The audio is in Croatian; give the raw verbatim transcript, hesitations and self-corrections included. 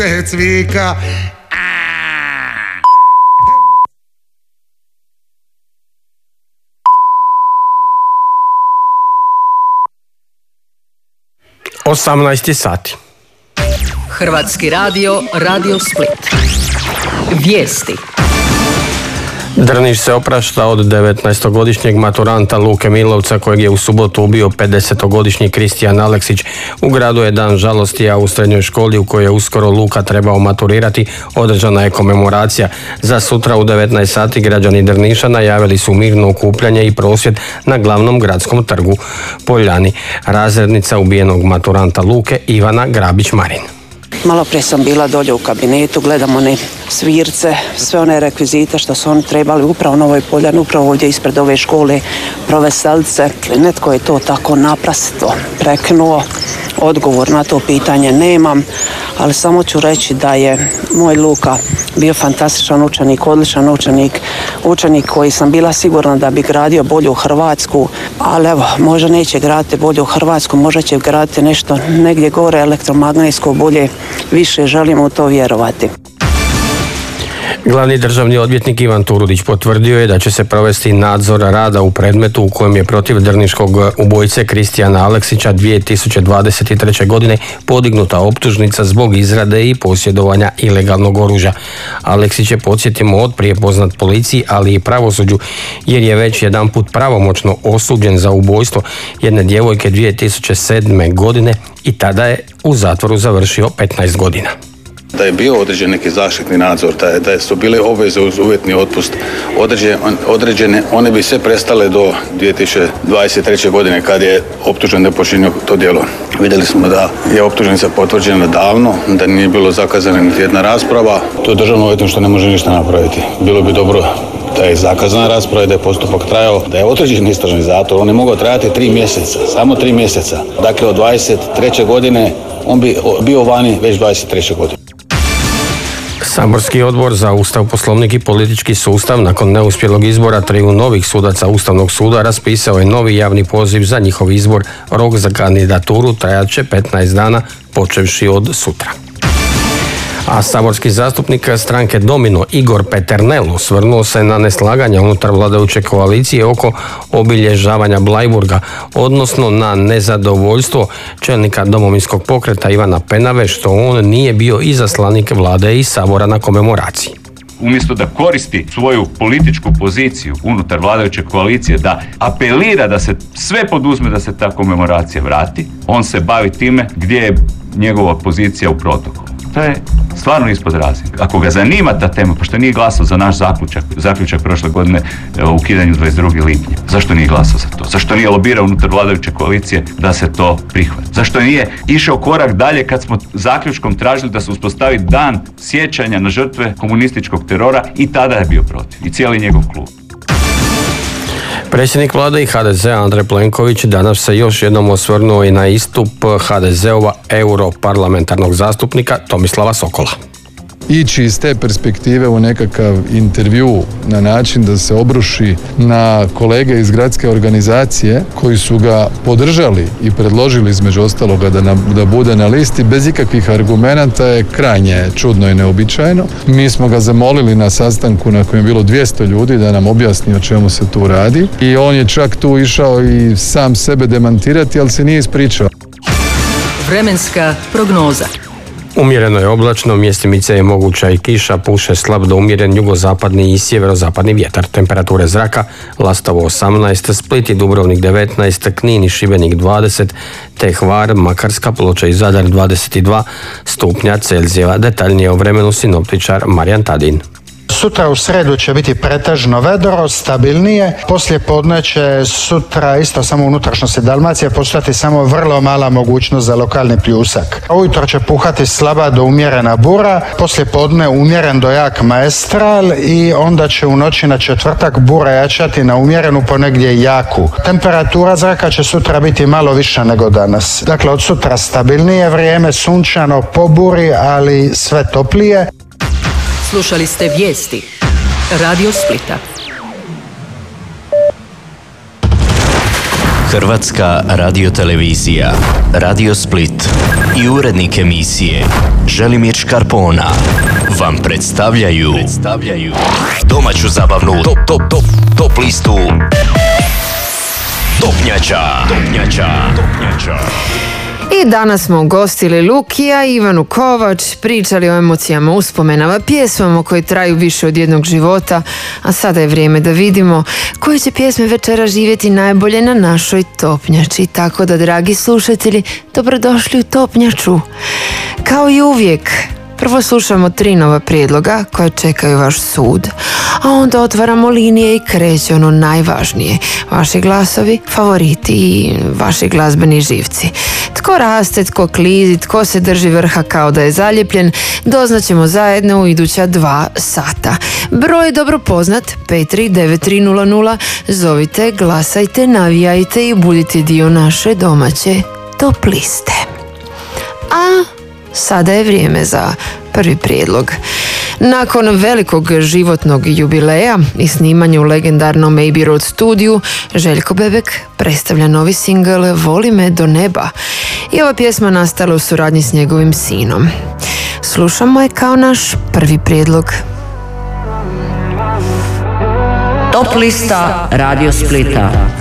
Cvika. osamnaest sati. Hrvatski radio, Radio Split. Vijesti. Drniš se oprašta od devetnaestogodišnjeg maturanta Luke Milovca kojeg je u subotu ubio pedesetogodišnji Kristijan Aleksić. U gradu je dan žalosti, a u srednjoj školi u kojoj je uskoro Luka trebao maturirati održana je komemoracija. Za sutra u devetnaest sati građani Drniša najavili su mirno okupljanje i prosvjed na glavnom gradskom trgu Poljani. Razrednica ubijenog maturanta Luke Ivana Grabić-Marin. Malo prije sam bila dolje u kabinetu, gledam one svirce, sve one rekvizite što su oni trebali upravo na ovoj Poljani, upravo ovdje ispred ove škole proveselice. Netko je to tako naprasito preknuo, odgovor na to pitanje nemam, ali samo ću reći da je moj Luka bio fantastičan učenik, odličan učenik, učenik koji sam bila sigurna da bi gradio bolju Hrvatsku, ali evo, možda neće graditi bolju Hrvatsku, možda će graditi nešto negdje gore elektromagnetsko bolje, više želimo u to vjerovati. Glavni državni odvjetnik Ivan Turudić potvrdio je da će se provesti nadzor rada u predmetu u kojem je protiv drniškog ubojice Kristijana Aleksića dvije tisuće dvadeset treće. godine podignuta optužnica zbog izrade i posjedovanja ilegalnog oružja. Aleksić je, podsjetimo, otprije poznat policiji, ali i pravosuđu, jer je već jedanput pravomoćno osuđen za ubojstvo jedne djevojke dvije tisuće sedme. godine i tada je u zatvoru završio petnaest godina. Da je bio određen neki zaštitni nadzor, da, je, da su bile obveze uz uvjetni otpust određene, određene, one bi sve prestale do dvije tisuće dvadeset treće. godine kad je optužen da je počinio to djelo. Vidjeli smo da je optuženica potvrđena davno, da nije bilo zakazana niti jedna rasprava. To državno odvjetništvo ne može ništa napraviti. Bilo bi dobro da je zakazana rasprava, da je postupak trajao, da je određen istražni zatvor. On je mogao trajati tri mjeseca, samo tri mjeseca. Dakle, od dvadeset treće. godine on bi bio vani već dvadeset treće. godine. Saborski odbor za Ustav, Poslovnik i politički sustav nakon neuspjelog izbora triju novih sudaca Ustavnog suda raspisao je novi javni poziv za njihov izbor. Rok za kandidaturu trajat će petnaest dana, počevši od sutra. A saborski zastupnik stranke Domino Igor Peternel osvrnuo se na neslaganja unutar vladajuće koalicije oko obilježavanja Bleiburga, odnosno na nezadovoljstvo čelnika Domovinskog pokreta Ivana Penave što on nije bio izaslanik vlade i sabora na komemoraciji. Umjesto da koristi svoju političku poziciju unutar vladajuće koalicije, da apelira da se sve poduzme da se ta komemoracija vrati, on se bavi time gdje je njegova pozicija u protokolu. To je stvarno ispod razine. Ako ga zanima ta tema, pošto nije glasao za naš zaključak, zaključak prošle godine o ukidanju dvadeset drugog lipnja, zašto nije glasao za to? Zašto nije lobirao unutar vladajuće koalicije da se to prihvati? Zašto nije išao korak dalje kad smo zaključkom tražili da se uspostavi dan sjećanja na žrtve komunističkog terora i tada je bio protiv i cijeli njegov klub. Predsjednik vlade i ha de zea Andrej Plenković danas se još jednom osvrnuo i na istup ha de zeova europarlamentarnog zastupnika Tomislava Sokola. Ići iz te perspektive u nekakav intervju na način da se obruši na kolege iz gradske organizacije koji su ga podržali i predložili između ostaloga da, na, da bude na listi bez ikakvih argumenata je krajnje čudno i neobičajno. Mi smo ga zamolili na sastanku na kojem je bilo dvjesto ljudi da nam objasni o čemu se tu radi i on je čak tu išao i sam sebe demantirati, ali se nije ispričao. Vremenska prognoza. Umjereno je oblačno, mjestimice je moguća i kiša, puše slab do umjeren jugozapadni i sjeverozapadni vjetar. Temperature zraka: Lastovo osamnaest, Split i Dubrovnik devetnaest, Knin i Šibenik dvadeset, te Hvar, Makarska, Ploče i Zadar dvadeset dva stupnja Celzijeva. Detaljnije o vremenu sinoptičar Marijan Tadin. Sutra u sredu će biti pretežno vedro, stabilnije. Poslije podne će sutra isto samo u unutrašnjosti Dalmacije postojati samo vrlo mala mogućnost za lokalni pljusak. Ujutro će puhati slaba do umjerena bura, poslije podne umjeren do jak maestral i onda će u noći na četvrtak bura jačati na umjerenu ponegdje jaku. Temperatura zraka će sutra biti malo više nego danas. Dakle, od sutra stabilnije vrijeme, sunčano po buri, ali sve toplije. Slušali ste vijesti Radio Splita. Hrvatska radiotelevizija, Radio Split i urednik emisije Želimir Škarpona vam predstavljaju, predstavljaju domaću zabavnu top, top, top, top listu Topnjača. Topnjača. Topnjača. I danas smo ugostili Lukija i Ivanu Kovač, pričali o emocijama, uspomenama, pjesmama koje traju više od jednog života, a sada je vrijeme da vidimo koje će pjesme večera živjeti najbolje na našoj Topnjači. Tako da, dragi slušatelji, dobrodošli u Topnjaču. Kao i uvijek, prvo slušamo tri nova prijedloga koje čekaju vaš sud, a onda otvaramo linije i kreće ono najvažnije. Vaši glasovi, favoriti i vaši glazbeni živci. Tko raste, tko klizi, tko se drži vrha kao da je zaljepljen, doznaćemo zajedno u iduća dva sata. Broj je dobro poznat, pet tri devet tri nula nula. Zovite, glasajte, navijajte i budite dio naše domaće top liste. A sada je vrijeme za prvi prijedlog. Nakon velikog životnog jubileja i snimanja u legendarnom Abbey Road studiju, Željko Bebek predstavlja novi singl Voli me do neba. I ova pjesma nastala u suradnji s njegovim sinom. Slušamo je kao naš prvi prijedlog. Top lista Radio Splita.